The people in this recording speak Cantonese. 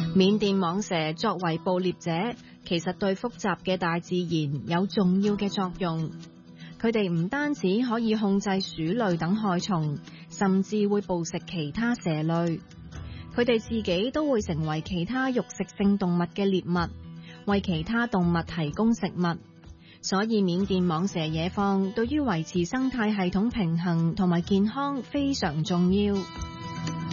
緬甸蟒蛇作為捕獵者，其實對複雜嘅大自然有重要嘅作用。佢哋唔單止可以控制鼠類等害蟲，甚至會捕食其他蛇類。佢哋自己都會成為其他肉食性動物嘅獵物，為其他動物提供食物。所以緬甸蟒蛇野放對於維持生態系統平衡同埋健康非常重要。